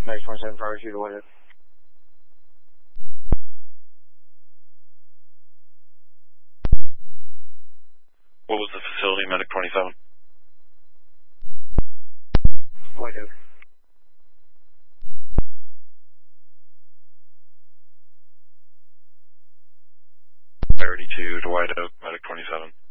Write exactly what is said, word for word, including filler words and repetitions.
Medic twenty-seven, priority two to White Oak. What was the facility, Medic twenty-seven? White Oak. Priority two to White Oak, Medic twenty-seven.